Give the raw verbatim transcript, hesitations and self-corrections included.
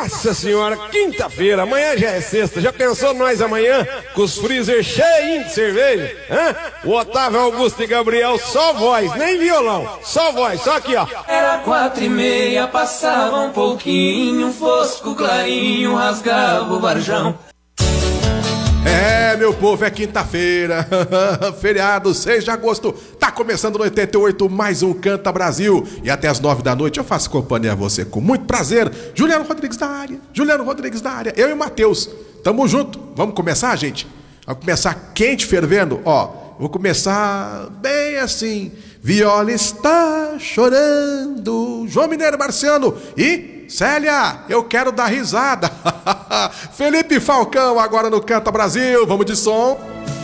Nossa senhora, quinta-feira, amanhã já é sexta. Já pensou nós amanhã com os freezer cheinhos de cerveja? Hã? O Otávio, Augusto e Gabriel, só voz, nem violão, só voz, só aqui, ó. Era quatro e meia, passava um pouquinho, um fosco clarinho, rasgava o varjão. É, meu povo, é quinta-feira, feriado, seis de agosto, tá começando no oitenta e oito mais um Canta Brasil. E até as nove da noite eu faço companhia a você com muito prazer. Juliano Rodrigues da área, Juliano Rodrigues da área, eu e o Matheus, tamo junto. Vamos começar, gente? Vamos começar quente, fervendo, ó. Vou começar bem assim. Viola está chorando, João Mineiro Marciano e... Célia, eu quero dar risada. Felipe Falcão agora no Canta Brasil, vamos de som.